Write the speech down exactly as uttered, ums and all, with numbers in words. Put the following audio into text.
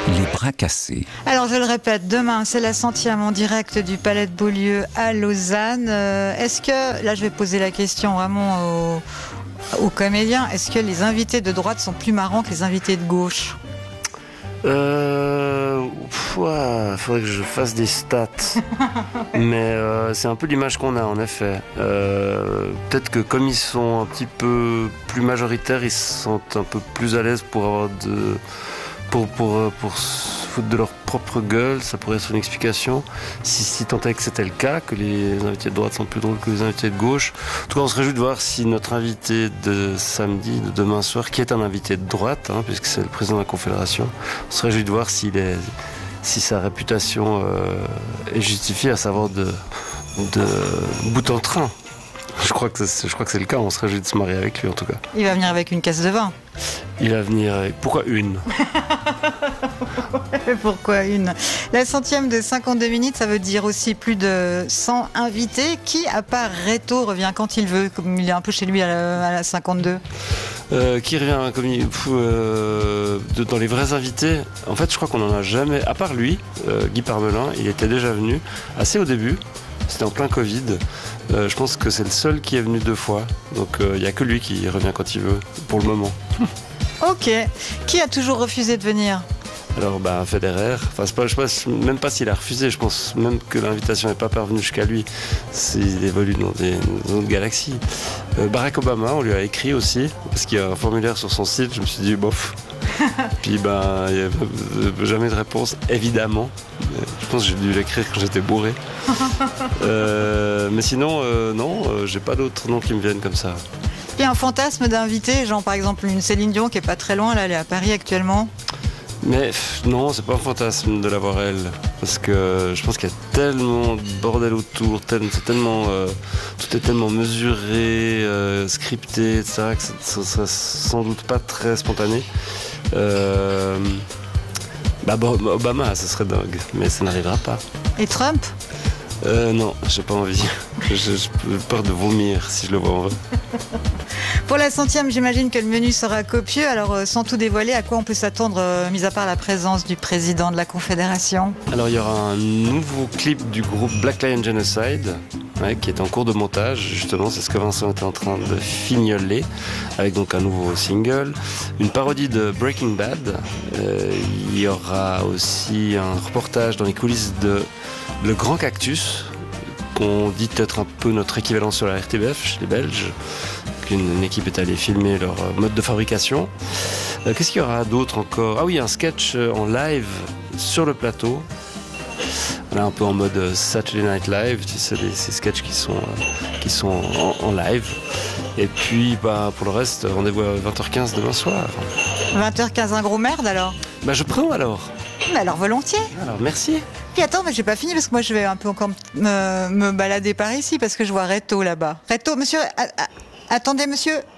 Les bras cassés. Alors je le répète, demain c'est la centième en direct du Palais de Beaulieu à Lausanne. Euh, est-ce que, là je vais poser la question vraiment aux, aux comédiens, est-ce que les invités de droite sont plus marrants que les invités de gauche ? Euh, ouais, faudrait que je fasse des stats. Mais euh, c'est un peu l'image qu'on a en effet. Euh, peut-être que comme ils sont un petit peu plus majoritaires, ils se sentent un peu plus à l'aise pour avoir de, pour pour pour se foutre de leur propre gueule. Ça pourrait être une explication. Si si tant est que c'était le cas, que les invités de droite sont plus drôles que les invités de gauche. En tout cas, on se réjouit de voir si notre invité de samedi, de demain soir, qui est un invité de droite, hein, puisque c'est le président de la Confédération, on se réjouit de voir s'il est, si sa réputation euh, est justifiée, à savoir de, de bout en train. Je crois que c'est, je crois que c'est le cas. On se réjouit de se marier avec lui, en tout cas. Il va venir avec une caisse de vin. Il va venir avec... Pourquoi une ? Pourquoi une ? La centième de cinquante-deux minutes, ça veut dire aussi plus de cent invités. Qui, à part Reto, revient quand il veut, comme il est un peu chez lui à la, à la cinquante-deux ? Euh, qui revient comme il, pff, euh, de, dans les vrais invités. En fait, je crois qu'on en a jamais, à part lui, euh, Guy Parmelin, il était déjà venu assez au début. C'était en plein Covid. Euh, je pense que c'est le seul qui est venu deux fois. Donc il euh, n'y a que lui qui revient quand il veut, pour le moment. Ok. Qui a toujours refusé de venir ? Alors, bah, Federer, enfin, c'est pas, je pense même pas s'il a refusé, je pense même que l'invitation n'est pas parvenue jusqu'à lui. C'est, il évolue dans des, dans d'autres galaxies. Euh, Barack Obama, on lui a écrit aussi, parce qu'il y a un formulaire sur son site, je me suis dit, bof. Puis, bah, il n'y a jamais de réponse, évidemment. Je pense que j'ai dû l'écrire quand j'étais bourré. Euh, mais sinon, euh, non, euh, j'ai pas d'autres noms qui me viennent comme ça. Il y a un fantasme d'invité, genre par exemple une Céline Dion qui est pas très loin, là, elle est à Paris actuellement. Mais pff, non, c'est pas un fantasme de l'avoir elle, parce que je pense qu'il y a tellement de bordel autour, tel, c'est tellement, euh, tout est tellement mesuré, euh, scripté, et cetera, que ça sera sans doute pas très spontané. Euh, bah, Obama, ça serait dingue, mais ça n'arrivera pas. Et Trump ? Euh, non, j'ai pas envie. J'ai, j'ai peur de vomir si je le vois en vrai. Pour la centième, j'imagine que le menu sera copieux. Alors, euh, sans tout dévoiler, à quoi on peut s'attendre, euh, mis à part la présence du président de la Confédération ? Alors, il y aura un nouveau clip du groupe Black Lion Genocide, ouais, qui est en cours de montage. Justement, c'est ce que Vincent était en train de fignoler, avec donc un nouveau single. Une parodie de Breaking Bad. Euh, il y aura aussi un reportage dans les coulisses de Le Grand Cactus, qu'on dit être un peu notre équivalent sur la R T B F chez les Belges. Une, une équipe est allée filmer leur mode de fabrication. Euh, qu'est-ce qu'il y aura d'autre encore ? Ah oui, un sketch en live sur le plateau. Là, un peu en mode Saturday Night Live, tu sais, des, ces sketchs qui sont, euh, qui sont en, en live. Et puis, bah, pour le reste, rendez-vous à vingt heures quinze demain soir. vingt heures quinze, un gros merde alors ? Bah, je prends alors. Mais alors volontiers. Alors, merci. Puis attends, mais j'ai pas fini parce que moi je vais un peu encore me, me balader par ici parce que je vois Reto là-bas. Reto, monsieur, a, a, attendez monsieur.